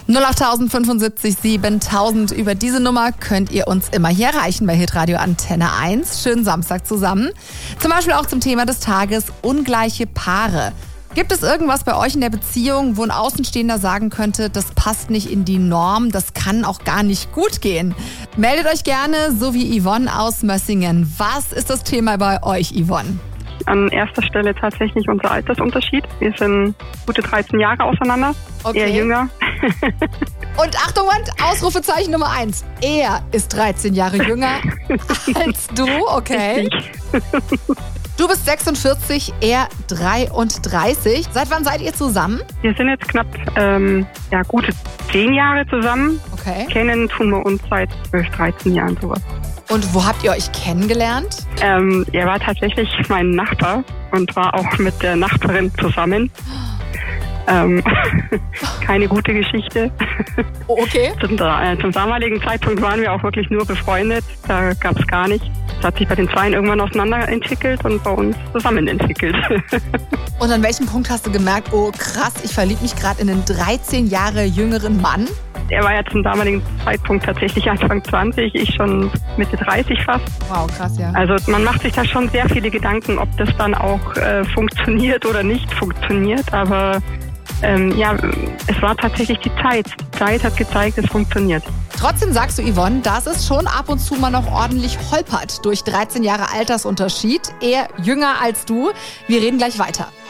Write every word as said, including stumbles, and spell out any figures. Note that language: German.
null acht fünfundsiebzig siebentausend. Über diese Nummer könnt ihr uns immer hier erreichen bei Hitradio Antenne eins. Schönen Samstag zusammen. Zum Beispiel auch zum Thema des Tages ungleiche Paare. Gibt es irgendwas bei euch in der Beziehung, wo ein Außenstehender sagen könnte, das passt nicht in die Norm, das kann auch gar nicht gut gehen? Meldet euch gerne, so wie Yvonne aus Mössingen. Was ist das Thema bei euch, Yvonne? An erster Stelle tatsächlich unser Altersunterschied. Wir sind gute dreizehn Jahre auseinander, Okay. eher jünger. Und Achtung, und Ausrufezeichen Nummer eins. Er ist dreizehn Jahre jünger als du, okay. Du bist sechsundvierzig, er dreiunddreißig. Seit wann seid ihr zusammen? Wir sind jetzt knapp ähm, ja, gute zehn Jahre zusammen. Okay. Kennen tun wir uns seit zwölf, dreizehn Jahren sowas. Und wo habt ihr euch kennengelernt? Ähm, er war tatsächlich mein Nachbar und war auch mit der Nachbarin zusammen. Ähm, keine gute Geschichte. Okay. Zum, äh, zum damaligen Zeitpunkt waren wir auch wirklich nur befreundet. Da gab es gar nichts. Das hat sich bei den Zweien irgendwann auseinanderentwickelt und bei uns zusammenentwickelt. Und an welchem Punkt hast du gemerkt, oh krass, ich verliebe mich gerade in einen dreizehn Jahre jüngeren Mann? Er war ja zum damaligen Zeitpunkt tatsächlich Anfang zwanzig, ich schon Mitte dreißig fast. Wow, krass, ja. Also man macht sich da schon sehr viele Gedanken, ob das dann auch äh, funktioniert oder nicht funktioniert. Aber ähm, ja, es war tatsächlich die Zeit. Die Zeit hat gezeigt, es funktioniert. Trotzdem sagst du, Yvonne, dass es schon ab und zu mal noch ordentlich holpert durch dreizehn Jahre Altersunterschied. Er jünger als du. Wir reden gleich weiter.